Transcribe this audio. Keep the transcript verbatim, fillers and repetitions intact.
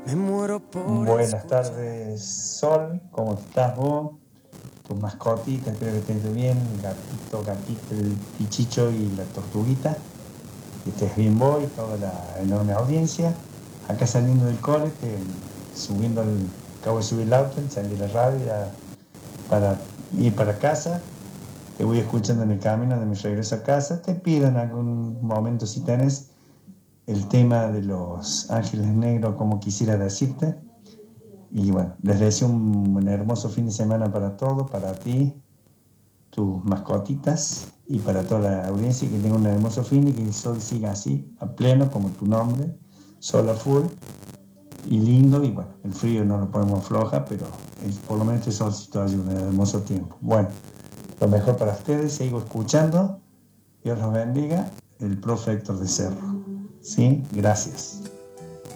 Me muero por Buenas escuchar. tardes, Sol, ¿cómo estás vos? Tus mascotitas, espero que estés bien, el gatito, gatito, el pichicho y la tortuguita, que estés bien vos y toda la enorme audiencia. Acá saliendo del cole, que, subiendo al, acabo de subir el auto, salí de la radio ya para ir para casa. Te voy escuchando en el camino de mi regreso a casa. Te pido en algún momento si tenés el tema de los ángeles negros, como quisiera decirte. Y bueno, les deseo un, un hermoso fin de semana para todos, para ti, tus mascotitas y para toda la audiencia, que tenga un hermoso fin y que el sol siga así, a pleno, como tu nombre, sol a full y lindo. Y bueno, el frío no lo podemos aflojar, pero el, por lo menos este solcito ayuda, un hermoso tiempo. Bueno, lo mejor para ustedes, sigo escuchando. Dios los bendiga. El profe Héctor de Cerro. ¿Sí? Gracias.